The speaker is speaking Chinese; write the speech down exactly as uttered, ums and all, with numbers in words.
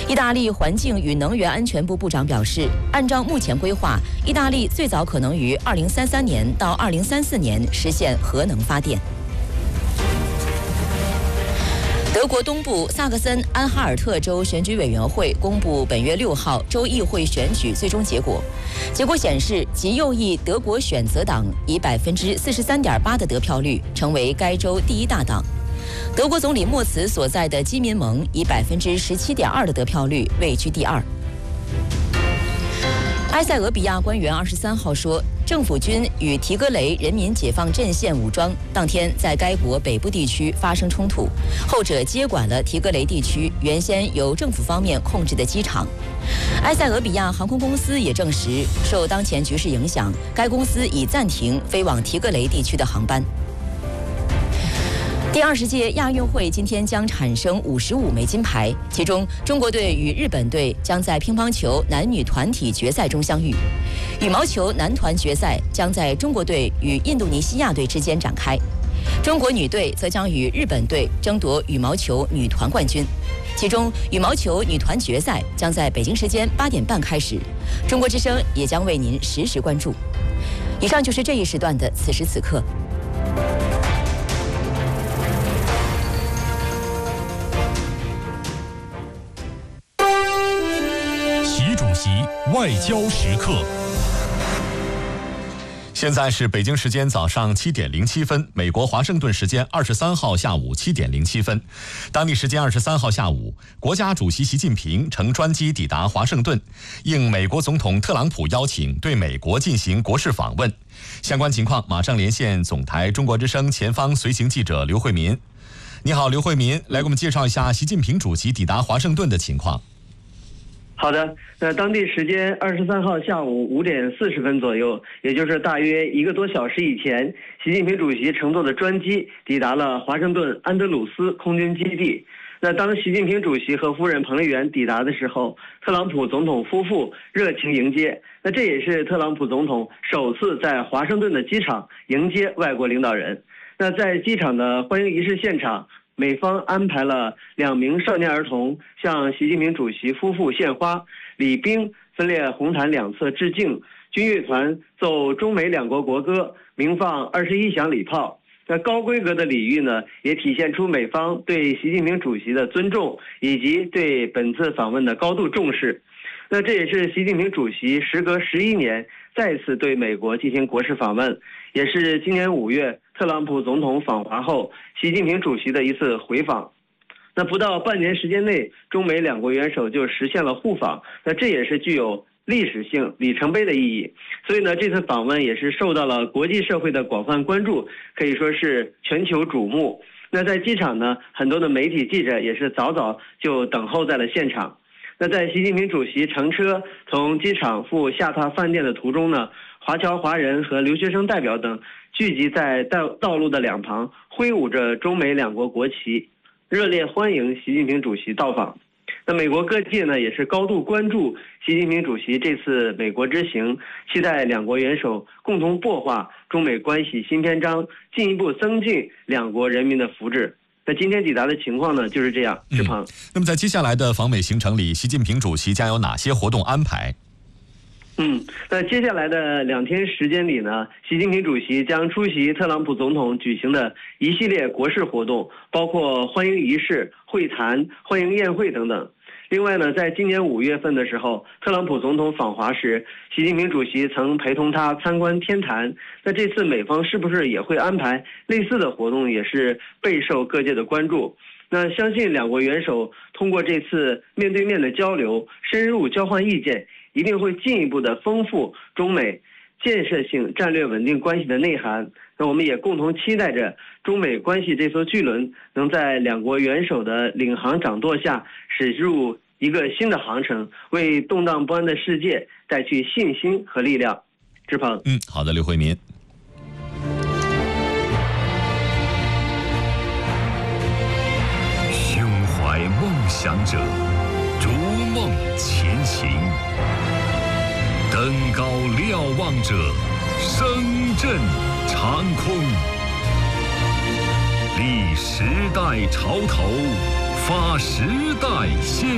意大利环境与能源安全部部长表示，按照目前规划，意大利最早可能于二零三三年到二零三四年实现核能发电。德国东部萨克森安哈尔特州选举委员会公布本月六号州议会选举最终结果，结果显示，极右翼德国选择党以百分之四十三点八的得票率成为该州第一大党。德国总理默茨所在的基民盟以百分之十七点二的得票率位居第二。埃塞俄比亚官员二十三号说，政府军与提格雷人民解放阵线武装当天在该国北部地区发生冲突，后者接管了提格雷地区原先由政府方面控制的机场。埃塞俄比亚航空公司也证实，受当前局势影响，该公司已暂停飞往提格雷地区的航班。第二十届亚运会今天将产生五十五枚金牌，其中中国队与日本队将在乒乓球男女团体决赛中相遇，羽毛球男团决赛将在中国队与印度尼西亚队之间展开，中国女队则将与日本队争夺羽毛球女团冠军。其中羽毛球女团决赛将在北京时间八点半开始，中国之声也将为您实时关注。以上就是这一时段的此时此刻。 外交时刻。现在是北京时间早上七点零七分，美国华盛顿时间二十三号下午七点零七分，当地时间二十三号下午，国家主席习近平乘专机抵达华盛顿，应美国总统特朗普邀请，对美国进行国事访问。相关情况马上连线总台中国之声前方随行记者刘慧民。你好，刘慧民，来给我们介绍一下习近平主席抵达华盛顿的情况。 好的，那当地时间二十三号下午五点四十分左右，也就是大约一个多小时以前，习近平主席乘坐的专机抵达了华盛顿安德鲁斯空军基地。那当习近平主席和夫人彭丽媛抵达的时候，特朗普总统夫妇热情迎接。那这也是特朗普总统首次在华盛顿的机场迎接外国领导人。那在机场的欢迎仪式现场，美方安排了两名少年儿童向习近平主席夫妇献花，礼兵分列红毯两侧致敬，军乐团奏中美两国国歌，鸣放二十一响礼炮。那高规格的礼遇呢，也体现出美方对习近平主席的尊重，以及对本次访问的高度重视。那这也是习近平主席时隔十一年再次对美国进行国事访问，也是今年五月特朗普总统访华后习近平主席的一次回访。那不到半年时间内，中美两国元首就实现了互访，那这也是具有历史性里程碑的意义。所以呢，这次访问也是受到了国际社会的广泛关注，可以说是全球瞩目。那在机场呢，很多的媒体记者也是早早就等候在了现场。那在习近平主席乘车从机场赴下榻饭店的途中呢，华侨华人和留学生代表等聚集在道道路的两旁，挥舞着中美两国国旗，热烈欢迎习近平主席到访。那美国各界呢也是高度关注习近平主席这次美国之行，期待两国元首共同擘画中美关系新篇章，进一步增进两国人民的福祉。那今天抵达的情况呢就是这样，志鹏、嗯。 那么在接下来的访美行程里，习近平主席将有哪些活动安排？ 嗯，那接下来的两天时间里呢，习近平主席将出席特朗普总统举行的一系列国事活动，包括欢迎仪式、会谈、欢迎宴会等等。另外呢，在今年五月份的时候，特朗普总统访华时，习近平主席曾陪同他参观天坛。那这次美方是不是也会安排类似的活动，也是备受各界的关注。那相信两国元首通过这次面对面的交流，深入交换意见，一定会进一步的丰富中美建设性战略稳定关系的内涵。那我们也共同期待着中美关系这艘巨轮能在两国元首的领航掌舵下驶入一个新的航程，为动荡不安的世界带去信心和力量。志鹏， 嗯，好的，刘慧民。 胸怀梦想者，逐梦前行。登高瞭望者，声震长空。立时代潮头，发时代先